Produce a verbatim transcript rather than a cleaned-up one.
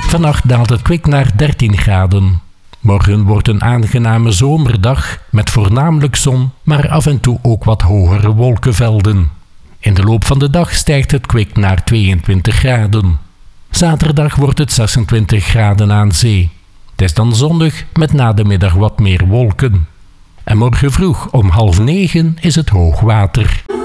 Vannacht daalt het kwik naar dertien graden. Morgen wordt een aangename zomerdag met voornamelijk zon, maar af en toe ook wat hogere wolkenvelden. In de loop van de dag stijgt het kwik naar tweeëntwintig graden. Zaterdag wordt het zesentwintig graden aan zee. Het is dan zonnig met na de middag wat meer wolken. En morgen vroeg om half negen is het hoogwater.